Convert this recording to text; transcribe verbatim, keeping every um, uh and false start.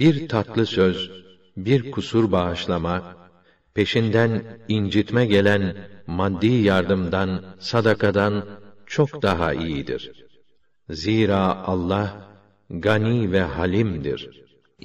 bir tatlı söz, bir kusur bağışlama, peşinden incitme gelen maddi yardımdan, sadakadan çok daha iyidir. Zira Allah gani ve halimdir.